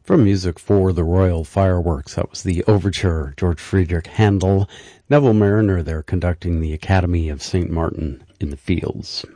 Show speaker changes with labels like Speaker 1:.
Speaker 1: From music for the Royal Fireworks, that was the overture, George Friedrich Handel, Neville Marriner there conducting the Academy of St. Martin in the Fields.